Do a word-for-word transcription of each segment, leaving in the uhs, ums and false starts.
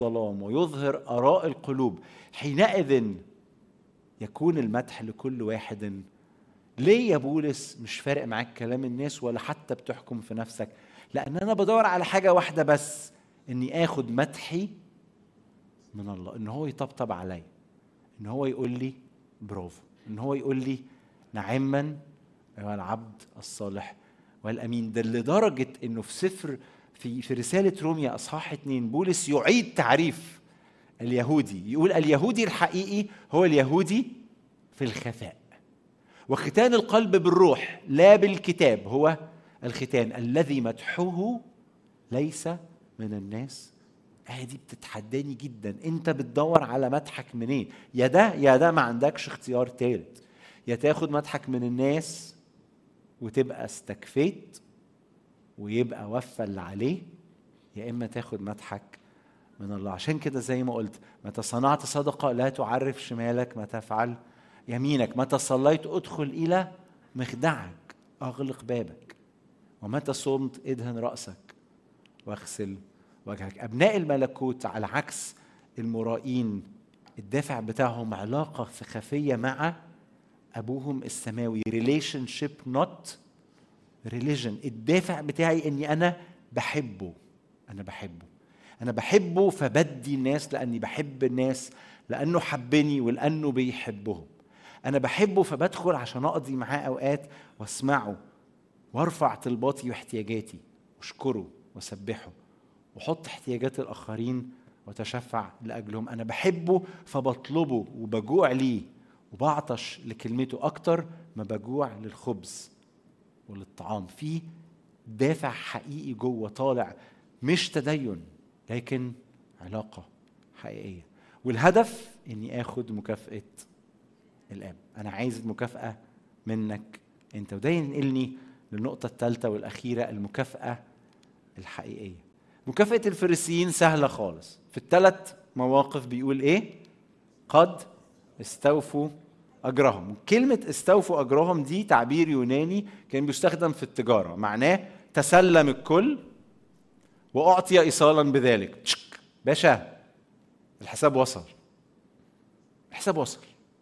الظلام ويظهر آراء القلوب، حينئذ يكون المدح لكل واحد. ليه يا بولس مش فارق معاك كلام الناس ولا حتى بتحكم في نفسك؟ لأن أنا بدور على حاجة واحدة بس، إني آخد مدحي من الله، إن هو يطبطب علي، إن هو يقول لي برافو، إن هو يقول لي نعما أيها العبد الصالح والأمين. ده لدرجة إنه في سفر في في رسالة روميا أصحاح اتنين بولس يعيد تعريف اليهودي، يقول اليهودي الحقيقي هو اليهودي في الخفاء، وختان القلب بالروح لا بالكتاب هو الختان الذي مدحه ليس من الناس. آه دي بتتحداني جدا. انت بتدور على مدحك منين؟ يا ده يا ده، ما عندكش اختيار ثالث. يا تاخد مدحك من الناس وتبقى استكفيت ويبقى وفى اللي عليه، يا اما تاخد مدحك من الله. عشان كده زي ما قلت، متى صنعت صدقة لا تعرف شمالك ما تفعل يمينك، متى صليت ادخل إلى مخدعك أغلق بابك، ومتى صمت ادهن رأسك واغسل وجهك. أبناء الملكوت على عكس المرائين، الدافع بتاعهم علاقة خفية مع أبوهم السماوي، relationship not religion. الدافع بتاعي أني أنا بحبه، أنا بحبه أنا بحبه فبدي الناس لأني بحب الناس، لأنه حبني ولأنه بيحبهم. أنا بحبه فبدخل عشان أقضي معاه أوقات واسمعه وارفع طلباتي واحتياجاتي واشكره وسبحه وحط احتياجات الآخرين وتشفع لأجلهم. أنا بحبه فبطلبه وبجوع ليه وبعطش لكلمته أكتر ما بجوع للخبز وللطعام. في دافع حقيقي جوه طالع، مش تدين لكن علاقة حقيقية. والهدف إني آخد مكافأة الآب. أنا عايز المكافأة منك أنت. وده ينقلني للنقطة الثالثة والأخيرة، المكافأة الحقيقية. مكافأة الفريسيين سهلة خالص. في الثلاث مواقف بيقول إيه؟ قد استوفوا أجرهم. كلمة استوفوا أجرهم دي تعبير يوناني كان بيستخدم في التجارة، معناه تسلم الكل وأعطي إيصالا بذلك. باشا الحساب وصل، الحساب وصل.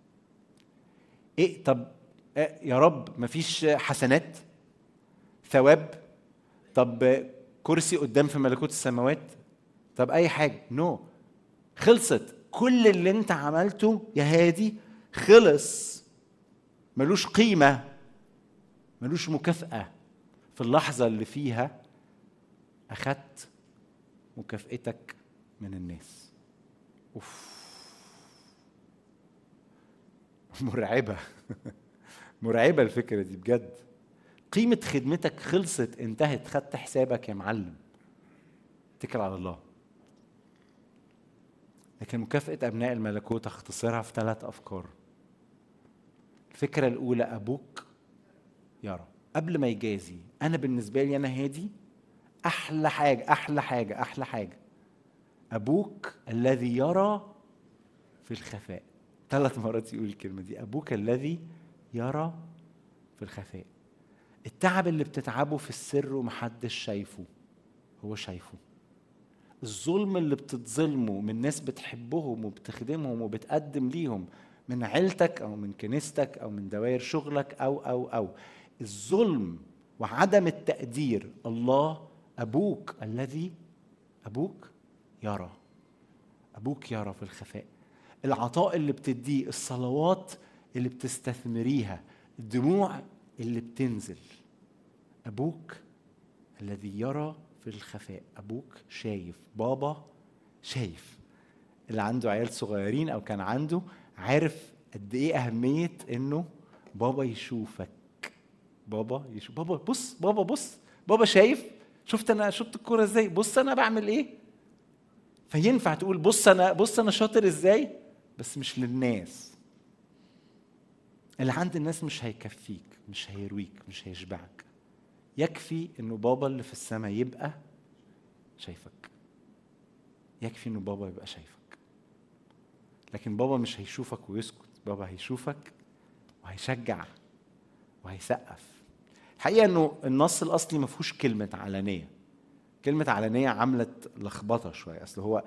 إيه طب إيه يا رب؟ مفيش حسنات ثواب؟ طب كرسي قدام في ملكوت السماوات؟ طب أي حاجة؟ نو no. خلصت. كل اللي انت عملته يا هادي خلص، ملوش قيمة، ملوش مكافأة في اللحظة اللي فيها أخدت مكافأتك من الناس. أوف. مرعبة مرعبة الفكرة دي بجد. قيمة خدمتك خلصت، انتهت، خدت حسابك يا معلم، اتكل على الله. لكن مكافأة أبناء الملكوت اختصرها في ثلاث أفكار. الفكرة الأولى، أبوك يرى قبل ما يجازي. أنا بالنسبة لي أنا هادي، أحلى حاجة أحلى حاجة أحلى حاجة أبوك الذي يرى في الخفاء. ثلاث مرات يقول الكلمة دي، أبوك الذي يرى في الخفاء. التعب اللي بتتعبه في السر ومحدش شايفه هو شايفه. الظلم اللي بتتظلمه من ناس بتحبهم وبتخدمهم وبتقدم ليهم، من عيلتك أو من كنيستك أو من دوائر شغلك أو أو أو الظلم وعدم التقدير، الله أبوك الذي أبوك يرى. أبوك يرى في الخفاء. العطاء اللي بتديه، الصلوات اللي بتستثمريها، الدموع اللي بتنزل، أبوك الذي يرى في الخفاء. أبوك شايف، بابا شايف. اللي عنده عيال صغيرين أو كان عنده عارف قد إيه أهمية إنه بابا يشوفك. بابا يشوف، بابا بص، بابا بص، بابا شايف. شفت أنا شفت الكورة إزاي؟ بص أنا بعمل إيه. فينفع تقول بص أنا بص أنا شاطر إزاي، بس مش للناس. اللي عند الناس مش هيكفيك، مش هيرويك، مش هيشبعك. يكفي إنه بابا اللي في السماء يبقى شايفك. يكفي إنه بابا يبقى شايفك. لكن بابا مش هيشوفك ويسكت، بابا هيشوفك وهيشجع وهيسقف. الحقيقة إنه النص الأصلي ما فيهوش كلمة علانية. كلمة علانية عملت لخبطة شوية. أصل هو